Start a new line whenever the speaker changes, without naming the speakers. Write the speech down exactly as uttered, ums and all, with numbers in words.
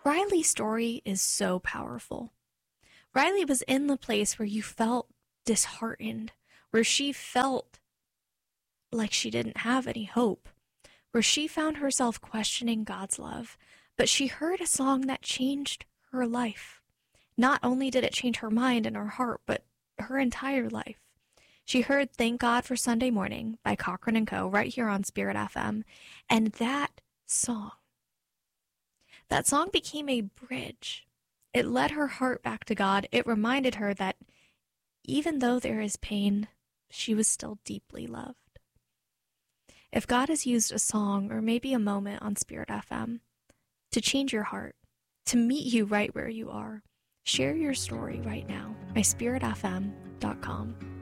Riley's story is so powerful. Riley was in the place where you felt disheartened, where she felt like she didn't have any hope, where she found herself questioning God's love, but she heard a song that changed her life. Not only did it change her mind and her heart, but her entire life. She heard Thank God for Sunday Morning by Cochran and Co. right here on Spirit F M, and that song, that song became a bridge. It led her heart back to God. It reminded her that even though there is pain, she was still deeply loved. If God has used a song or maybe a moment on Spirit F M to change your heart, to meet you right where you are, share your story right now by spirit f m dot com.